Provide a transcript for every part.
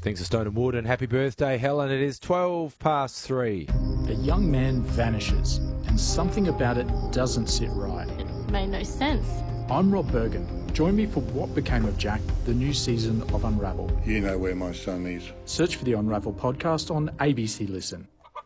Things are Stone and Wood, and happy birthday, Helen. It is 3:12. A young man vanishes, and something about it doesn't sit right. It made no sense. I'm Rob Bergen. Join me for What Became of Jack, the new season of Unravel. You know where my son is. Search for the Unravel podcast on ABC Listen.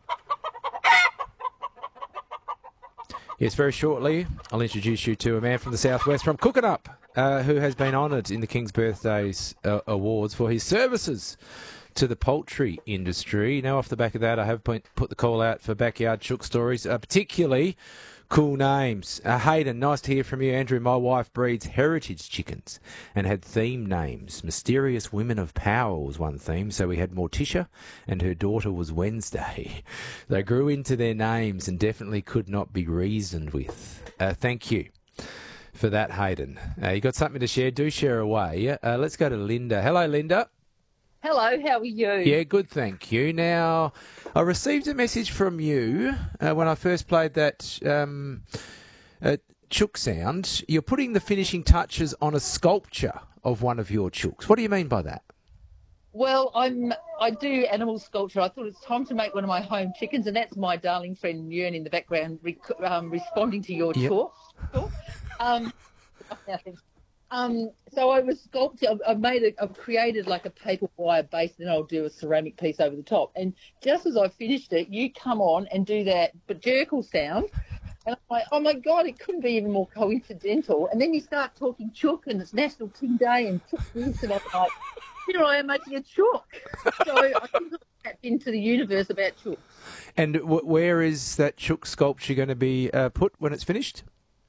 Yes, very shortly, I'll introduce you to a man from the southwest, from Cookanup, who has been honoured in the King's Birthdays Awards for his services to the poultry industry. Now, off the back of that, I have put the call out for Backyard Chook stories, particularly cool names. Hayden, nice to hear from you. Andrew, my wife breeds heritage chickens and had theme names. Mysterious Women of Power was one theme, so we had Morticia and her daughter was Wednesday. They grew into their names and definitely could not be reasoned with. Thank you for that, Hayden. You got something to share? Do share away. Let's go to Linda. Hello, Linda. Hello, how are you? Yeah, good, thank you. Now, I received a message from you when I first played that chook sound. You're putting the finishing touches on a sculpture of one of your chooks. What do you mean by that? Well, I do animal sculpture. I thought it's time to make one of my home chickens, and that's my darling friend Yern in the background responding to your talk. So I was sculpting. I've created like a paper wire base, then I'll do a ceramic piece over the top. And just as I finished it, you come on and do that bajirkle sound. And I'm like, oh my God, it couldn't be even more coincidental. And then you start talking chook, and it's National Ting Day and chook this, and I'm like, here I am making a chook. So I think I've tapped into the universe about chooks. And where is that chook sculpture going to be put when it's finished?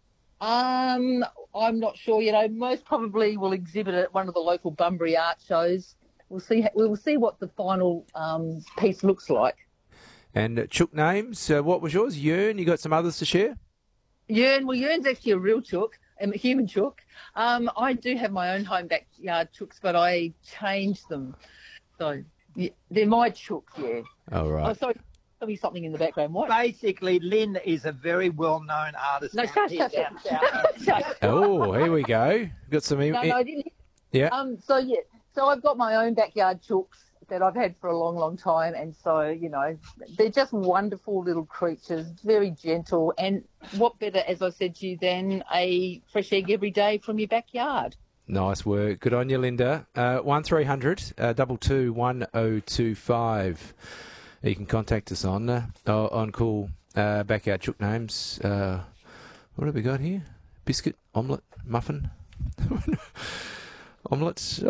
I'm not sure. Most probably we'll exhibit it at one of the local Bunbury art shows. We'll see what the final piece looks like. And chook names, what was yours? Yern, you got some others to share? Yern's actually a real chook, a human chook. I do have my own home backyard chooks, but I changed them. So yeah, they're my chooks, yeah. Oh, right. Oh, sorry. There'll be something in the background. What? Basically, Lynn is a very well-known artist. No, shut. Oh, here we go. Got some... No, I didn't. Yeah. So I've got my own backyard chooks that I've had for a long, long time, and so they're just wonderful little creatures, very gentle, and what better, as I said to you, than a fresh egg every day from your backyard. Nice work. Good on you, Linda. 1300 22 1025. You can contact us on cool backyard chook names. What have we got here? Biscuit, omelette, muffin, omelettes.